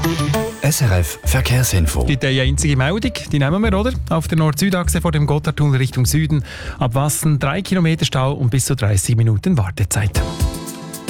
SRF Verkehrsinfo. Die einzige Meldung, die nehmen wir, oder? Auf der Nord-Süd-Achse vor dem Gotthardtunnel Richtung Süden. Ab Wassen 3 Kilometer Stau und bis zu 30 Minuten Wartezeit.